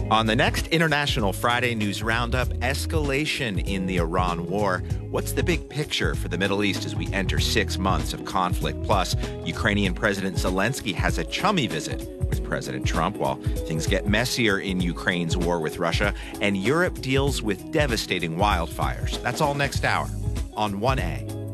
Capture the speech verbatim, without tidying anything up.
On the next International Friday News Roundup, escalation in the Iran war. What's the big picture for the Middle East as we enter six months of conflict? Plus, Ukrainian President Zelensky has a chummy visit with President Trump while things get messier in Ukraine's war with Russia, and Europe deals with devastating wildfires. That's all next hour on one A.